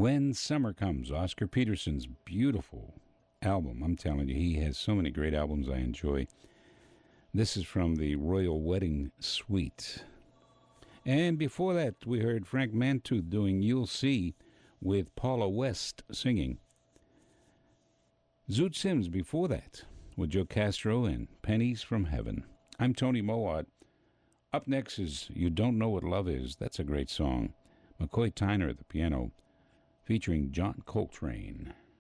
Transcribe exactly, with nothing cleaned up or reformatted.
When Summer Comes, Oscar Peterson's beautiful album. I'm telling you, he has so many great albums I enjoy. This is from the Royal Wedding Suite. And before that, we heard Frank Mantooth doing You'll See with Paula West singing. Zoot Sims before that with Joe Castro and Pennies from Heaven. I'm Tony Mowat. Up next is You Don't Know What Love Is. That's a great song. McCoy Tyner at the piano featuring John Coltrane.